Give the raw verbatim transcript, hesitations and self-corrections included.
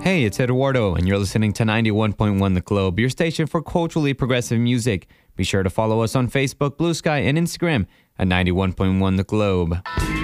Hey, it's Eduardo, and you're listening to ninety-one point one The Globe, your station for culturally progressive music. Be sure to follow us on Facebook, Blue Sky, and Instagram at ninety-one point one The Globe.